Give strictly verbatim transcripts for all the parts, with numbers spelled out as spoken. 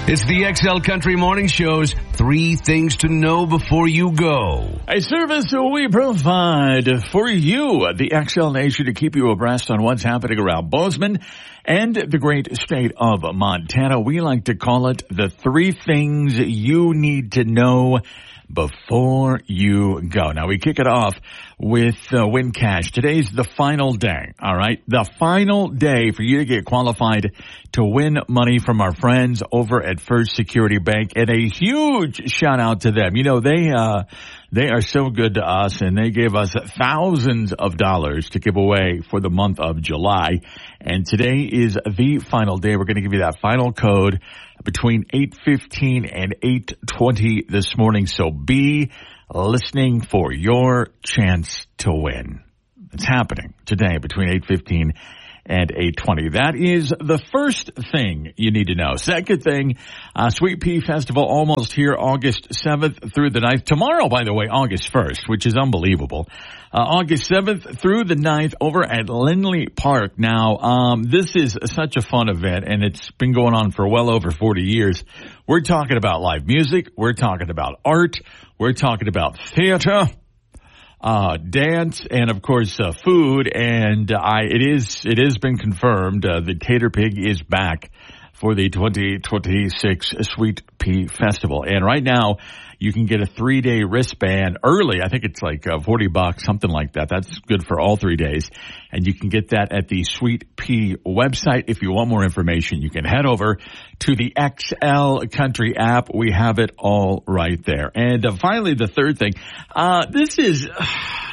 It's the X L Country Morning Show's Three Things to Know Before You Go. A service we provide for you, the X L Nation, to keep you abreast on what's happening around Bozeman and the great state of Montana. We like to call it the three things you need to know before you go. Now, we kick it off with uh, Win Cash. Today's the final day, all right? The final day for you to get qualified to win money from our friends over at First Security Bank. And a huge shout out to them. You know, they, uh, they are so good to us, and they gave us thousands of dollars to give away for the month of July. And today is the final day. We're going to give you that final code between eight fifteen and eight twenty this morning. So be listening for your chance to win. It's happening today between eight fifteen and eight twenty. That is the first thing you need to know. Second thing, uh, Sweet Pea Festival almost here, August seventh through the ninth. Tomorrow, by the way, August first, which is unbelievable. Uh, August seventh through the ninth over at Lindley Park. Now, um, this is such a fun event, and it's been going on for well over forty years. We're talking about live music. We're talking about art. We're talking about theater. Uh, dance, and of course, uh, food, and uh, I, it is, it has been confirmed, uh, the Tater Pig is back for the twenty twenty-six Sweet Pea Festival. And right now, you can get a three-day wristband early. I think it's like uh, forty bucks, something like that. That's good for all three days. And you can get that at the Sweet Pea website. If you want more information, you can head over to the X L Country app. We have it all right there. And uh, finally, the third thing, uh, this is, uh,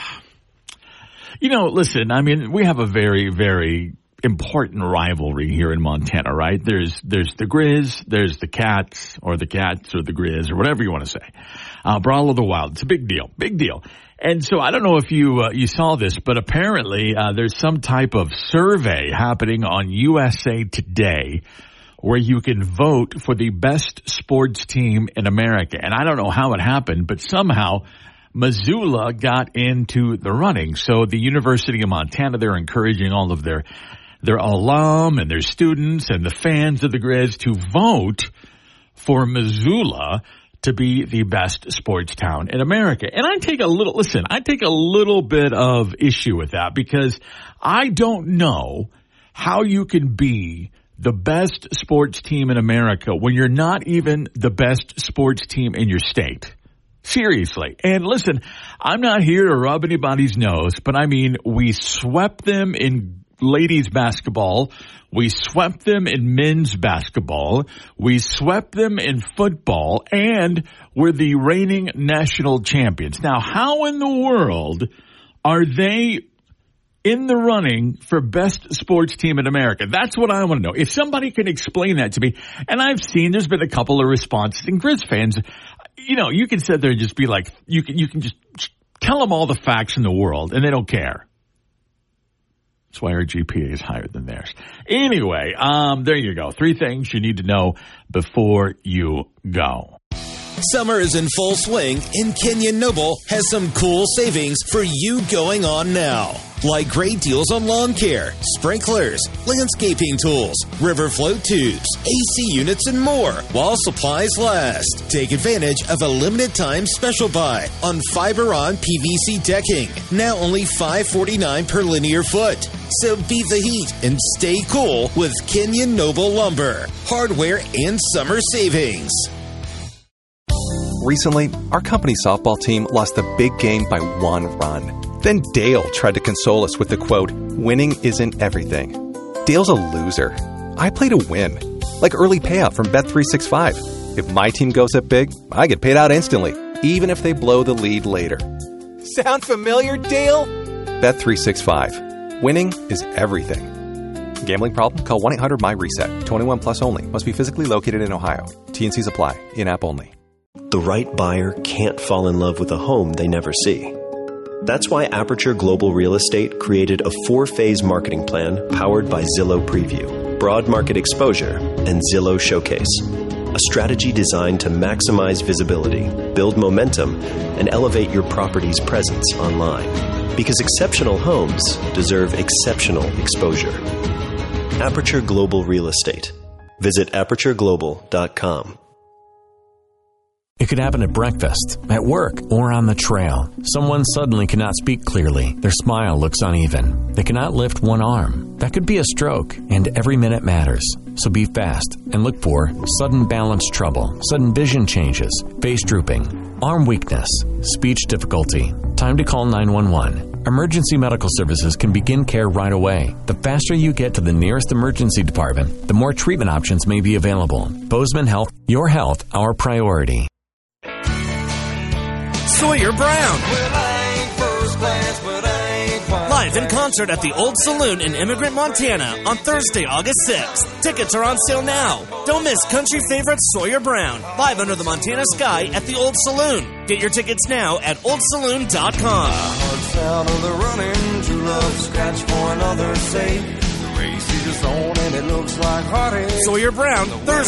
you know, listen, I mean, we have a very, very important rivalry here in Montana, right? There's, there's the Grizz, there's the Cats, or the Cats, or the Grizz, or whatever you want to say. Uh, Brawl of the Wild. It's a big deal, big deal. And so I don't know if you, uh, you saw this, but apparently, uh, there's some type of survey happening on U S A Today where you can vote for the best sports team in America. And I don't know how it happened, but somehow Missoula got into the running. So the University of Montana, they're encouraging all of their their alum and their students and the fans of the Grizz to vote for Missoula to be the best sports town in America. And I take a little, listen, I take a little bit of issue with that because I don't know how you can be the best sports team in America when you're not even the best sports team in your state. Seriously. And listen, I'm not here to rub anybody's nose, but I mean, we swept them in ladies basketball. We swept them in men's basketball. We swept them in football, and we're the reigning national champions. Now, how in the world are they in the running for best sports team in America? That's what I want to know. If somebody can explain that to me, and I've seen there's been a couple of responses, and Grizz fans, you know, you can sit there and just be like, you can, you can just tell them all the facts in the world, and they don't care. That's why our G P A is higher than theirs. Anyway, um, there you go. Three things you need to know before you go. Summer is in full swing, and Kenyon Noble has some cool savings for you going on now. Like great deals on lawn care, sprinklers, landscaping tools, river float tubes, A C units, and more while supplies last. Take advantage of a limited time special buy on Fiberon P V C decking. Now only five forty-nine per linear foot. So beat the heat and stay cool with Kenyon Noble Lumber. Hardware and summer savings. Recently, our company softball team lost the big game by one run. Then Dale tried to console us with the quote, "Winning isn't everything." Dale's a loser. I play to win. Like early payout from Bet three sixty-five. If my team goes up big, I get paid out instantly, even if they blow the lead later. Sound familiar, Dale? Bet three sixty-five. Winning is everything. Gambling problem? Call one eight hundred M Y reset. twenty-one plus only. Must be physically located in Ohio. T and C's apply. In-app only. The right buyer can't fall in love with a home they never see. That's why Aperture Global Real Estate created a four-phase marketing plan powered by Zillow Preview, Broad Market Exposure, and Zillow Showcase. A strategy designed to maximize visibility, build momentum, and elevate your property's presence online. Because exceptional homes deserve exceptional exposure. Aperture Global Real Estate. Visit aperture global dot com. It could happen at breakfast, at work, or on the trail. Someone suddenly cannot speak clearly. Their smile looks uneven. They cannot lift one arm. That could be a stroke, and every minute matters. So be fast and look for sudden balance trouble, sudden vision changes, face drooping, arm weakness, speech difficulty. Time to call nine one one. Emergency medical services can begin care right away. The faster you get to the nearest emergency department, the more treatment options may be available. Bozeman Health, your health, our priority. Sawyer Brown. Live in concert at the Old Saloon in Immigrant, Montana on Thursday, August sixth. Tickets are on sale now. Don't miss country favorite Sawyer Brown, live under the Montana sky at the Old Saloon. Get your tickets now at old saloon dot com. Sound of the running, true love scratch for another sake. The race is on and it looks like heartache. Sawyer Brown, Thursday.